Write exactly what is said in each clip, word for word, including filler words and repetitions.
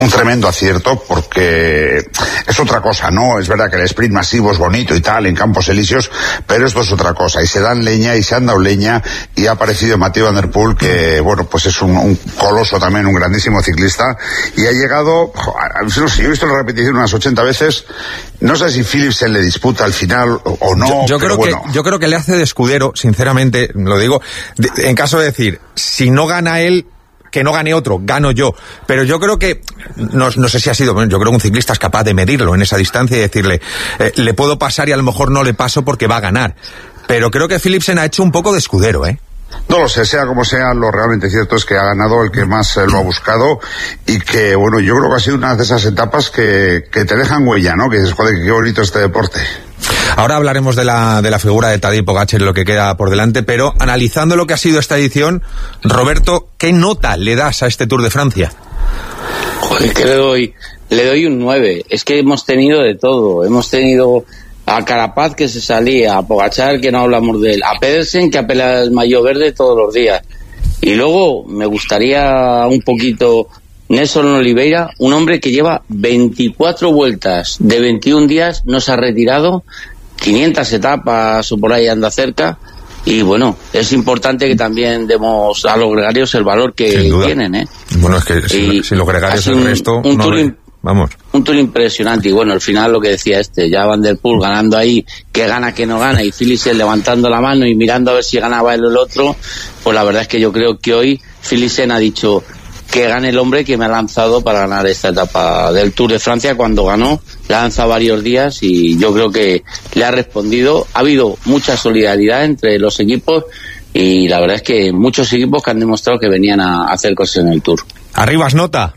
un tremendo acierto, porque es otra cosa, ¿no? Es verdad que el sprint masivo es bonito y tal, en Campos Elíseos, pero esto es otra cosa, y se dan leña, y se han dado leña, y ha aparecido Mathieu Van Der Poel, que, bueno, pues es un, un coloso también, un grandísimo ciclista, y ha llegado, no sé, yo he visto la repetición unas ochenta veces, no sé si Philipsen le disputa al final o no, yo, yo pero creo bueno. que, yo creo que le hace de escudero, sinceramente, lo digo, de, en caso de decir, si no gana él, que no gane otro, gano yo. Pero yo creo que, no, no sé si ha sido, yo creo que un ciclista es capaz de medirlo en esa distancia y decirle, eh, le puedo pasar y a lo mejor no le paso porque va a ganar. Pero creo que Philipsen ha hecho un poco de escudero, ¿eh? No lo sé, sea como sea, lo realmente cierto es que ha ganado el que más eh, lo ha buscado, y que, bueno, yo creo que ha sido una de esas etapas que, que te dejan huella, ¿no? Que dices, joder, qué bonito este deporte. Ahora hablaremos de la, de la figura de Tadej Pogačar y lo que queda por delante, pero analizando lo que ha sido esta edición, Roberto, ¿qué nota le das a este Tour de Francia? Joder, que le doy, le doy un nueve. Es que hemos tenido de todo. Hemos tenido a Carapaz, que se salía, a Pogačar, que no hablamos de él, a Pedersen, que apela el maillot verde todos los días. Y luego me gustaría un poquito Nelson Oliveira, un hombre que lleva veinticuatro vueltas de veintiún días, no se ha retirado, quinientas etapas o por ahí anda cerca, y bueno, es importante que también demos a los gregarios el valor que tienen, ¿eh? Bueno, es que si, si los gregarios el un, resto... Un no tour le... Vamos. Un tour impresionante, y bueno, al final lo que decía este, ya Van Der Poel ganando ahí, que gana, que no gana, y Philipsen levantando la mano y mirando a ver si ganaba él o el otro, pues la verdad es que yo creo que hoy Philipsen ha dicho que gane el hombre que me ha lanzado para ganar esta etapa del Tour de Francia. Cuando ganó, le ha lanzado varios días y yo creo que le ha respondido. Ha habido mucha solidaridad entre los equipos y la verdad es que muchos equipos que han demostrado que venían a hacer cosas en el Tour. Arribas, nota.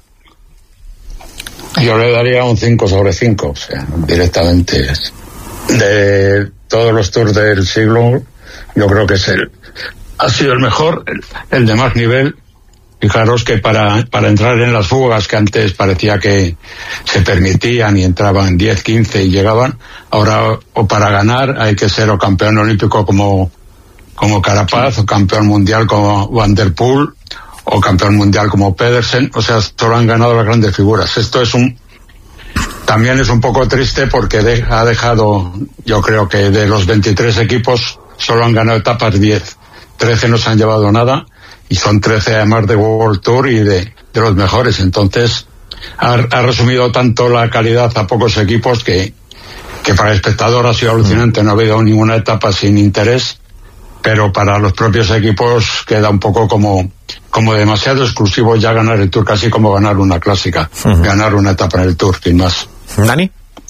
Yo le daría un cinco sobre cinco, o sea, directamente. De todos los Tours del siglo, yo creo que es el, ha sido el mejor, el, el de más nivel. Fijaros que para, para entrar en las fugas que antes parecía que se permitían y entraban diez, quince y llegaban, ahora o para ganar hay que ser o campeón olímpico como, como Carapaz, o campeón mundial como Van Der Poel, o campeón mundial como Pedersen, o sea, solo han ganado las grandes figuras. Esto es un, también es un poco triste porque de, ha dejado, yo creo que de los veintitrés equipos solo han ganado etapas diez, trece no se han llevado nada, y son trece además de World Tour y de, de los mejores. Entonces ha, ha resumido tanto la calidad a pocos equipos que, que para el espectador ha sido alucinante. No ha habido ninguna etapa sin interés, pero para los propios equipos queda un poco como, como demasiado exclusivo ya ganar el Tour, casi como ganar una clásica, uh-huh. ganar una etapa en el Tour, sin más. ¿Dani?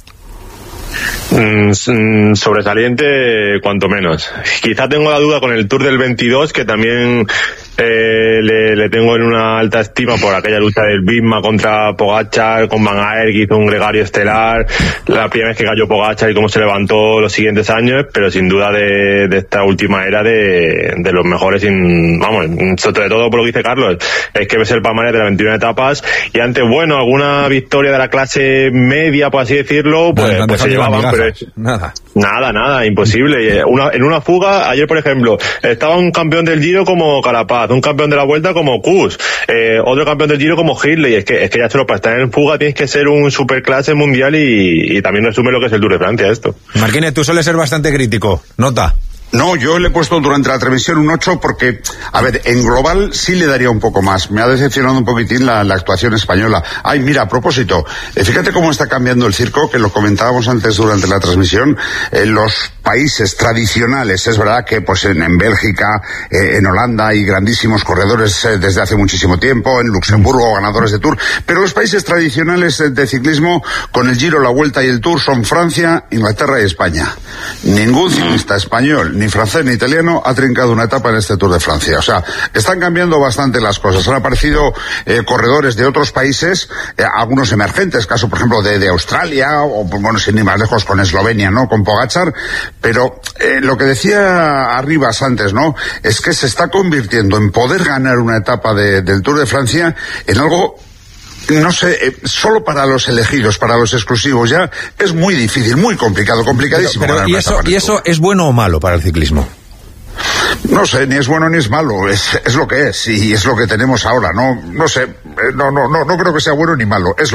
Mm, sobresaliente cuanto menos. Quizá tengo la duda con el Tour del veintidós, que también eh, le, le tengo en una alta estima por aquella lucha del Bisma contra Pogačar, con Van Aert, que hizo un gregario estelar, la primera vez que cayó Pogačar y cómo se levantó los siguientes años, pero sin duda de, de esta última era de, de los mejores, sin, vamos, sobre todo por lo que dice Carlos, es que ves el palmarés de las veintiuna etapas, y antes, bueno, alguna victoria de la clase media, por así decirlo, pues, no, no pues se llevaban, pero es, nada. Nada, nada, imposible. Una, en una fuga, ayer por ejemplo, estaba un campeón del Giro como Carapaz, un campeón de la Vuelta como Kuss, eh, otro campeón del Giro como Hindley. Es que, es que ya solo para estar en fuga tienes que ser un superclase mundial, y, y también resume lo que es el Tour de Francia esto. Martínez, tú sueles ser bastante crítico, nota. No, yo le he puesto durante la transmisión un ocho porque, a ver, en global sí le daría un poco más. Me ha decepcionado un poquitín la, la actuación española. Ay, mira, a propósito, eh, fíjate cómo está cambiando el circo, que lo comentábamos antes durante la transmisión. En los países tradicionales, es verdad que pues en, en Bélgica, eh, en Holanda hay grandísimos corredores eh, desde hace muchísimo tiempo, en Luxemburgo ganadores de Tour, pero los países tradicionales eh, de ciclismo con el Giro, la Vuelta y el Tour son Francia, Inglaterra y España. Ningún ciclista español, ni francés ni italiano ha trincado una etapa en este Tour de Francia. O sea, están cambiando bastante las cosas. Han aparecido eh, corredores de otros países, eh, algunos emergentes, caso por ejemplo de, de Australia, o bueno, sin ir más lejos con Eslovenia, ¿no? Con Pogačar, pero eh, lo que decía Arribas antes, ¿no? Es que se está convirtiendo en poder ganar una etapa de, del Tour de Francia en algo, no sé, eh, solo para los elegidos, para los exclusivos ya es muy difícil, muy complicado, complicadísimo. Pero, pero ¿y, eso, ¿y eso es bueno o malo para el ciclismo? No sé, ni es bueno ni es malo, es, es lo que es, y es lo que tenemos ahora, no, no sé, no, no, no, no creo que sea bueno ni malo, es